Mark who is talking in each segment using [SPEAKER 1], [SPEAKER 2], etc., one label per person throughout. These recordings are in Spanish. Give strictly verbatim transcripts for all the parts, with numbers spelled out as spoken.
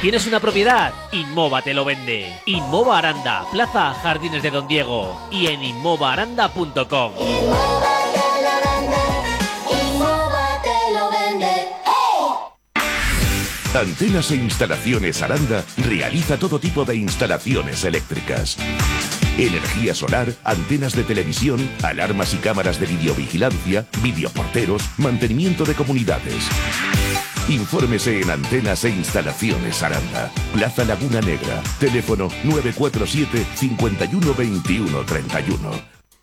[SPEAKER 1] ¿Tienes una propiedad? Inmova te lo vende. Inmova Aranda, Plaza Jardines de Don Diego y en inmova aranda punto com.
[SPEAKER 2] Antenas e Instalaciones Aranda realiza todo tipo de instalaciones eléctricas. Energía solar, antenas de televisión, alarmas y cámaras de videovigilancia, videoporteros, mantenimiento de comunidades. Infórmese en Antenas e Instalaciones Aranda, Plaza Laguna Negra, teléfono nueve cuatro siete, cinco uno, veintiuno, treinta y uno.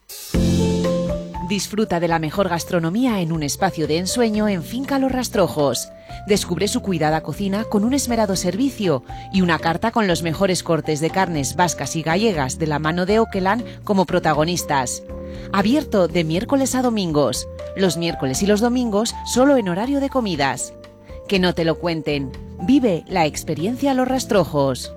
[SPEAKER 3] Disfruta de la mejor gastronomía en un espacio de ensueño en Finca Los Rastrojos. Descubre su cuidada cocina con un esmerado servicio y una carta con los mejores cortes de carnes vascas y gallegas de la mano de Okelan como protagonistas. Abierto de miércoles a domingos. Los miércoles y los domingos solo en horario de comidas. Que no te lo cuenten. Vive la experiencia Los Rastrojos.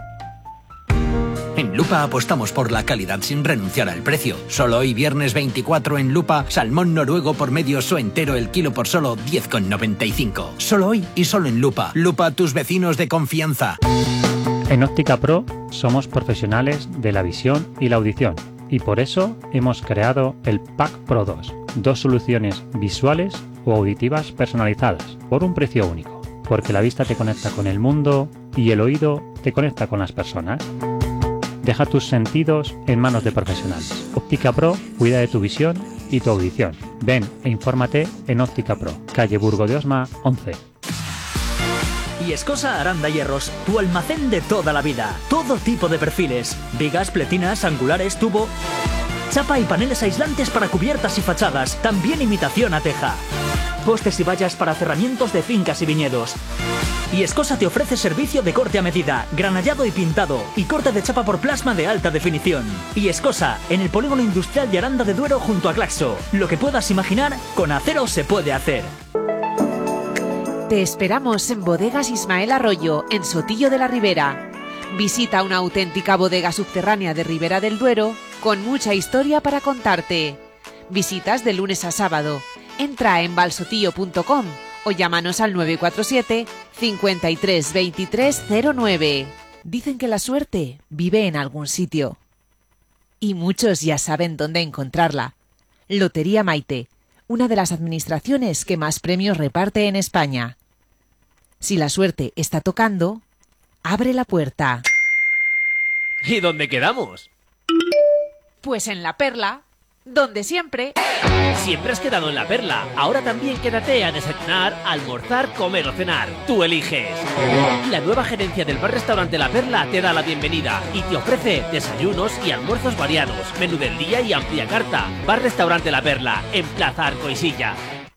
[SPEAKER 4] En Lupa apostamos por la calidad sin renunciar al precio. Solo hoy viernes veinticuatro en Lupa, salmón noruego por medio oso entero el kilo por solo diez con noventa y cinco. Solo hoy y solo en Lupa. Lupa, tus vecinos de confianza.
[SPEAKER 5] En Óptica Pro somos profesionales de la visión y la audición y por eso hemos creado el Pack Pro dos. Dos soluciones visuales o auditivas personalizadas por un precio único. Porque la vista te conecta con el mundo y el oído te conecta con las personas. Deja tus sentidos en manos de profesionales. Óptica Pro cuida de tu visión y tu audición. Ven e infórmate en Óptica Pro, calle Burgo de Osma once.
[SPEAKER 6] Y Escosa Aranda Hierros, tu almacén de toda la vida. Todo tipo de perfiles, vigas, pletinas, angulares, tubo, chapa y paneles aislantes para cubiertas y fachadas, también imitación a teja. Postes y vallas para cerramientos de fincas y viñedos. Y Escosa te ofrece servicio de corte a medida, granallado y pintado, y corte de chapa por plasma de alta definición. Y Escosa, en el polígono industrial de Aranda de Duero junto a Claxo. Lo que puedas imaginar, con acero se puede hacer.
[SPEAKER 3] Te esperamos en Bodegas Ismael Arroyo, en Sotillo de la Ribera. Visita una auténtica bodega subterránea de Ribera del Duero, con mucha historia para contarte. Visitas de lunes a sábado. Entra en valsotillo punto com o llámanos al nueve cuatro siete, cinco tres, veintitrés, cero nueve. Dicen que la suerte vive en algún sitio. Y muchos ya saben dónde encontrarla. Lotería Maite, una de las administraciones que más premios reparte en España. Si la suerte está tocando, abre la puerta.
[SPEAKER 1] ¿Y dónde quedamos?
[SPEAKER 3] Pues en La Perla, donde siempre...
[SPEAKER 1] Siempre has quedado en La Perla. Ahora también quédate a desayunar, almorzar, comer o cenar. Tú eliges. La nueva gerencia del bar-restaurante La Perla te da la bienvenida y te ofrece desayunos y almuerzos variados, menú del día y amplia carta. Bar-restaurante La Perla, en Plaza Arco y Silla.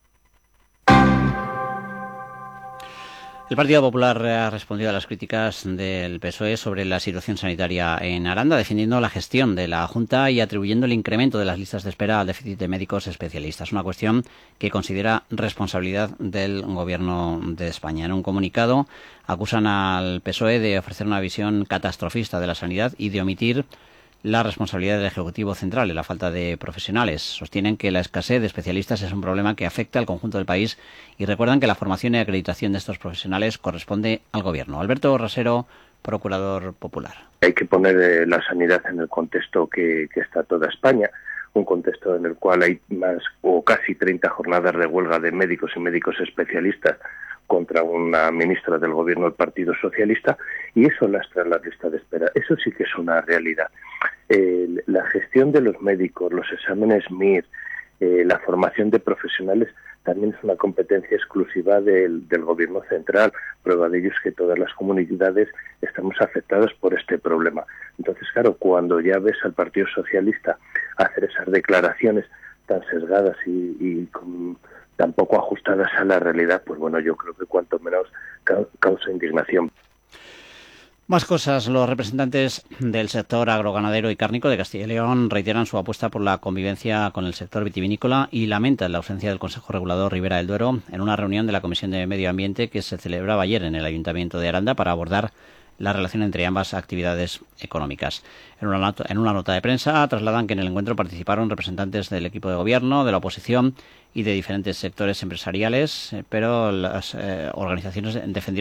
[SPEAKER 7] El Partido Popular ha respondido a las críticas del P S O E sobre la situación sanitaria en Aranda, defendiendo la gestión de la Junta y atribuyendo el incremento de las listas de espera al déficit de médicos especialistas, una cuestión que considera responsabilidad del Gobierno de España. En un comunicado acusan al P S O E de ofrecer una visión catastrofista de la sanidad y de omitir la responsabilidad del Ejecutivo Central en la falta de profesionales. Sostienen que la escasez de especialistas es un problema que afecta al conjunto del país y recuerdan que la formación y acreditación de estos profesionales corresponde al Gobierno. Alberto Rasero, Procurador Popular.
[SPEAKER 8] Hay que poner eh, la sanidad en el contexto que, que está toda España, un contexto en el cual hay más o casi treinta jornadas de huelga de médicos y médicos especialistas contra una ministra del Gobierno del Partido Socialista, y eso lastra la lista de espera. Eso sí que es una realidad. Eh, la gestión de los médicos, los exámenes M I R, eh, la formación de profesionales también es una competencia exclusiva del, del Gobierno central. Prueba de ello es que todas las comunidades estamos afectadas por este problema. Entonces, claro, cuando ya ves al Partido Socialista hacer esas declaraciones tan sesgadas y, y con, tan poco ajustadas a la realidad, pues bueno, yo creo que cuanto menos causa indignación.
[SPEAKER 7] Más cosas. Los representantes del sector agroganadero y cárnico de Castilla y León reiteran su apuesta por la convivencia con el sector vitivinícola y lamentan la ausencia del Consejo Regulador Ribera del Duero en una reunión de la Comisión de Medio Ambiente que se celebraba ayer en el Ayuntamiento de Aranda para abordar la relación entre ambas actividades económicas. En una, nota, en una nota de prensa trasladan que en el encuentro participaron representantes del equipo de gobierno, de la oposición y de diferentes sectores empresariales, pero las eh, organizaciones defendieron